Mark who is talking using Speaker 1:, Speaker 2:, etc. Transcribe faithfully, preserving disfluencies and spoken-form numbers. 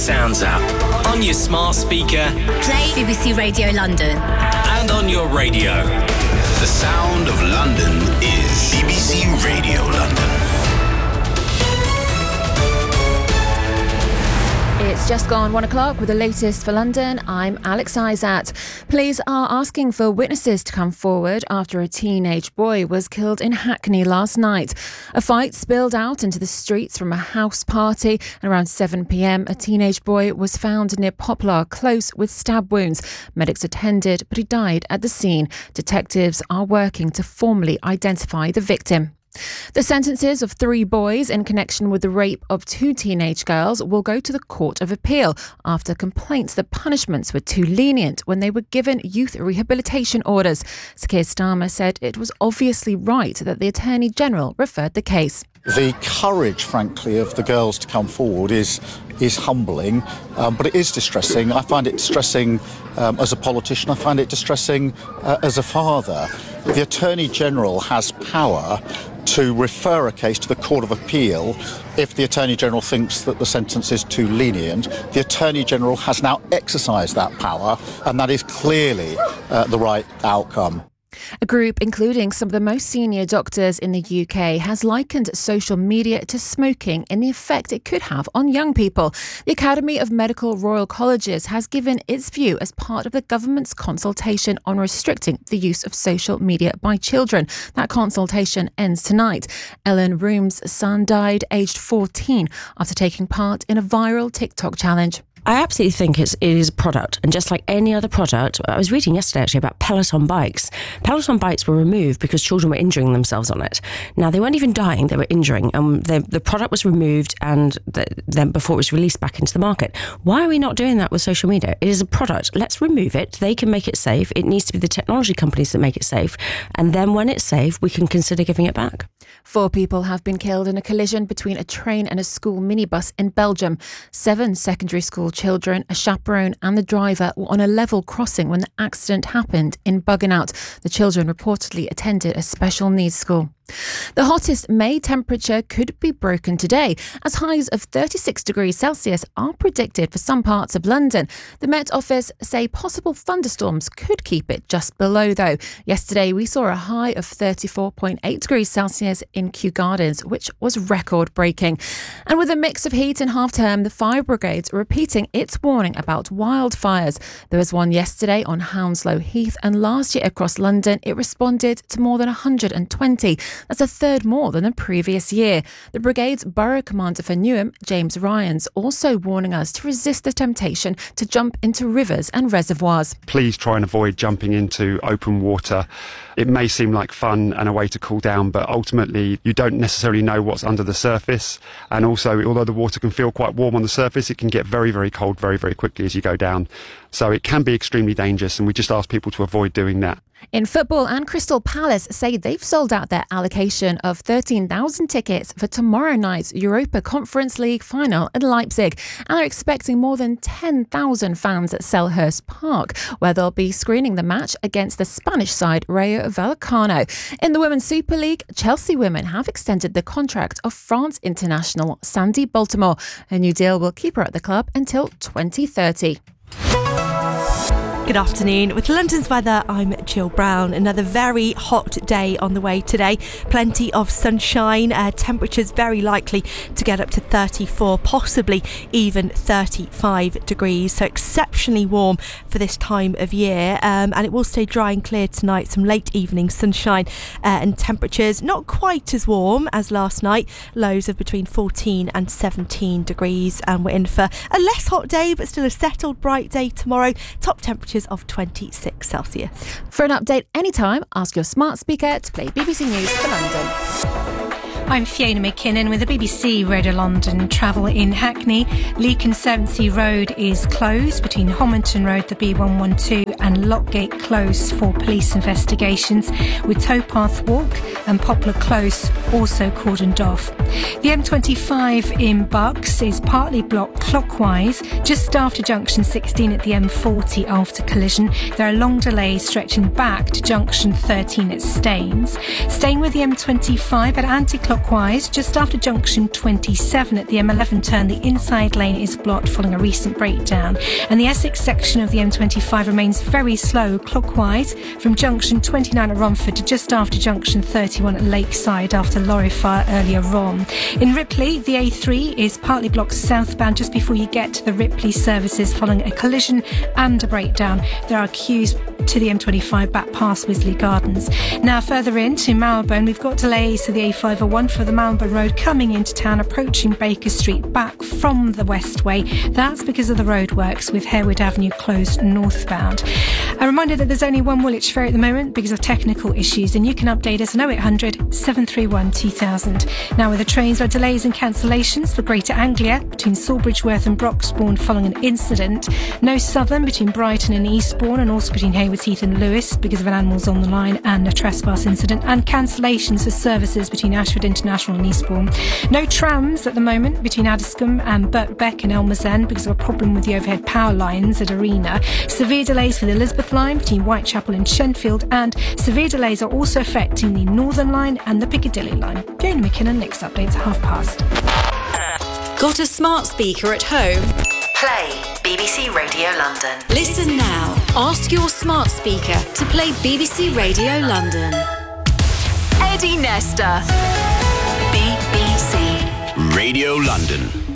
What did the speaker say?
Speaker 1: Sounds app on your smart speaker.
Speaker 2: Play B B C Radio London.
Speaker 1: And on your radio.
Speaker 3: The sound of London is B B C Radio London.
Speaker 4: It's just gone one o'clock with the latest for London. I'm Alex Isat. Police are asking for witnesses to come forward after a teenage boy was killed in Hackney last night. A fight spilled out into the streets from a house party, and around seven p.m. a teenage boy was found near Poplar Close with stab wounds. Medics attended, but he died at the scene. Detectives are working to formally identify the victim. The sentences of three boys in connection with the rape of two teenage girls will go to the Court of Appeal after complaints that punishments were too lenient when they were given youth rehabilitation orders. Sir Keir Starmer said it was obviously right that the Attorney General referred the case.
Speaker 5: The courage, frankly, of the girls to come forward is is humbling, um, but it is distressing. I find it distressing um, as a politician. I find it distressing uh, as a father. The Attorney General has power to refer a case to the Court of Appeal if the Attorney General thinks that the sentence is too lenient. The Attorney General has now exercised that power, and that is clearly uh, the right outcome.
Speaker 4: A group including some of the most senior doctors in the U K has likened social media to smoking and the effect it could have on young people. The Academy of Medical Royal Colleges has given its view as part of the government's consultation on restricting the use of social media by children. That consultation ends tonight. Ellen Room's son died aged fourteen after taking part in a viral TikTok challenge.
Speaker 6: I absolutely think it's, it is a product, and just like any other product, I was reading yesterday actually about Peloton bikes. Peloton bikes were removed because children were injuring themselves on it. Now, they weren't even dying, they were injuring, and the, the product was removed and the, then before it was released back into the market. Why are we not doing that with social media? It is a product. Let's remove it. They can make it safe. It needs to be the technology companies that make it safe, and then when it's safe, we can consider giving it back.
Speaker 4: Four people have been killed in a collision between a train and a school minibus in Belgium. Seven secondary school children, a chaperone and the driver were on a level crossing when the accident happened in Buggenhout. The children reportedly attended a special needs school. The hottest May temperature could be broken today, as highs of thirty-six degrees Celsius are predicted for some parts of London. The Met Office say possible thunderstorms could keep it just below, though. Yesterday, we saw a high of thirty-four point eight degrees Celsius in Kew Gardens, which was record-breaking. And with a mix of heat and half-term, the fire brigades are repeating its warning about wildfires. There was one yesterday on Hounslow Heath, and last year across London, it responded to more than one hundred twenty. That's a third more than the previous year. The brigade's borough commander for Newham, James Ryans, also warning us to resist the temptation to jump into rivers and reservoirs.
Speaker 7: Please try and avoid jumping into open water. It may seem like fun and a way to cool down, but ultimately you don't necessarily know what's under the surface. And also, although the water can feel quite warm on the surface, it can get very, very cold very, very quickly as you go down. So it can be extremely dangerous, and we just ask people to avoid doing that.
Speaker 4: In football, and Crystal Palace say they've sold out their allocation of thirteen thousand tickets for tomorrow night's Europa Conference League final in Leipzig, and they're expecting more than ten thousand fans at Selhurst Park, where they'll be screening the match against the Spanish side Rayo Vallecano. In the Women's Super League, Chelsea women have extended the contract of France international Sandy Baltimore. A new deal will keep her at the club until twenty thirty.
Speaker 8: Good afternoon. With London's weather, I'm Jill Brown. Another very hot day on the way today. Plenty of sunshine. Uh, temperatures very likely to get up to thirty-four, possibly even thirty-five degrees. So exceptionally warm for this time of year. Um, and it will stay dry and clear tonight. Some late evening sunshine uh, and temperatures not quite as warm as last night. Lows of between fourteen and seventeen degrees. And we're in for a less hot day, but still a settled, bright day tomorrow. Top temperatures of twenty-six Celsius.
Speaker 4: For an update anytime, ask your smart speaker to play B B C News for London.
Speaker 9: I'm Fiona McKinnon with the B B C Radio London travel in Hackney. Lee Conservancy Road is closed between Homerton Road, the B one twelve, and Lockgate Close for police investigations, with Towpath Walk and Poplar Close also cordoned off. The M twenty-five in Bucks is partly blocked clockwise just after junction sixteen at the M forty after collision. There are long delays stretching back to junction thirteen at Staines. Staying with the M twenty-five at anti-clockwise clockwise. Just after junction twenty-seven at the M eleven turn, the inside lane is blocked following a recent breakdown. And the Essex section of the M twenty-five remains very slow clockwise from junction twenty-nine at Romford to just after junction thirty-one at Lakeside after lorry fire earlier on. In Ripley, the A three is partly blocked southbound just before you get to the Ripley services following a collision and a breakdown. There are queues to the M twenty-five back past Wisley Gardens. Now further into Marylebone, we've got delays to the A five oh one for the Marylebone Road coming into town, approaching Baker Street back from the Westway. That's because of the roadworks with Harewood Avenue closed northbound. A reminder that there's only one Woolwich ferry at the moment because of technical issues, and you can update us on oh eight hundred, seven three one, two thousand. Now with the trains, there are delays and cancellations for Greater Anglia between Sawbridgeworth and Broxbourne following an incident. No Southern between Brighton and Eastbourne, and also between Hayward Heath and Lewis because of an animals on the line and a trespass incident, and cancellations for services between Ashford International and Eastbourne. No trams at the moment between Addiscombe and Birkbeck and Elmer's End because of a problem with the overhead power lines at Arena. Severe delays for the Elizabeth line between Whitechapel and Shenfield, and severe delays are also affecting the Northern line and the Piccadilly line. Fiona McKinnon, next updates at half past.
Speaker 2: Got a smart speaker at home? Play B B C Radio London. Listen now. Ask your smart speaker to play B B C Radio London. Eddie Nesta. B B C
Speaker 3: Radio London.